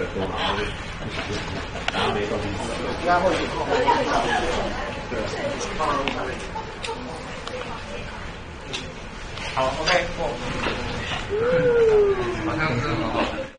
多，然后没动力。 应该会去控制。 对。 好 ，OK，过。好像是很好。